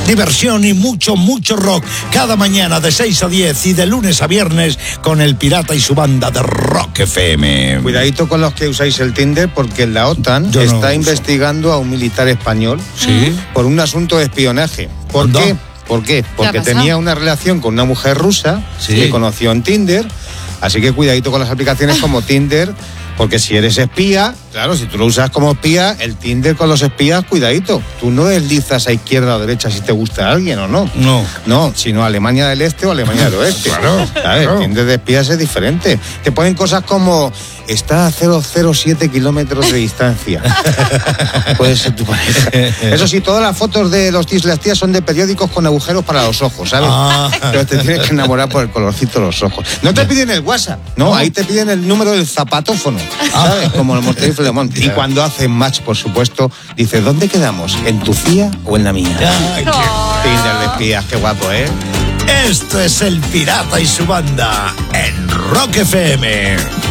diversión y mucho rock. Cada mañana de 6 a 10 y de lunes a viernes con el Pirata y su banda de Rock FM. Cuidadito con los que usáis el Tinder, porque la OTAN está investigando a un militar español por un asunto de espionaje. ¿Por qué? Porque tenía una relación con una mujer rusa que conoció en Tinder. Así que cuidadito con las aplicaciones como Tinder, porque si eres espía, claro, si tú lo usas como espía, el Tinder con los espías, cuidadito. Tú no deslizas a izquierda o derecha si te gusta alguien o no. No, sino Alemania del Este o Alemania del Oeste. Claro. El Tinder de espías es diferente. Te ponen cosas como, está a 007 kilómetros de distancia. Puede ser tu pareja. Eso sí, todas las fotos de los tíos y las tías son de periódicos con agujeros para los ojos, ¿sabes? Pero te tienes que enamorar por el colorcito de los ojos. No te piden el WhatsApp, ahí te piden el número del zapatófono, ¿sabes? Como el Mortadelo y Filemón. Y cuando hacen match, por supuesto, dice, ¿dónde quedamos? ¿En tu CIA o en la mía? Tinder de espías, qué guapo, ¿eh? Esto es el Pirata y su banda en Rock FM.